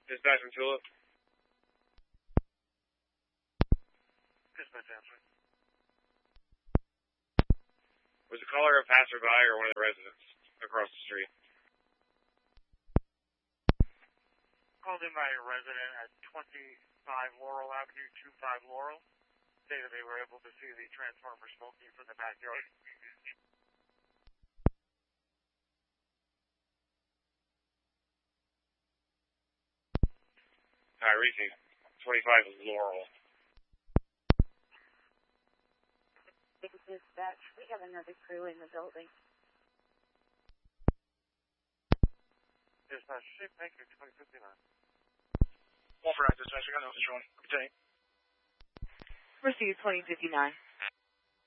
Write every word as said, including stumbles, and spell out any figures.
Dispatch from Tulip. Dispatch answering. Was the caller a passerby or one of the residents across the street? Called in by a resident at twenty-five Laurel Avenue, twenty-five Laurel. Say that they were able to see the transformer smoking from the backyard. Alright, Reese, twenty-five Laurel. Dispatch, we have another crew in the building. Dispatch, thank you, twenty fifty-nine. One for dispatch, I got no control. Continue. Receive twenty fifty-nine.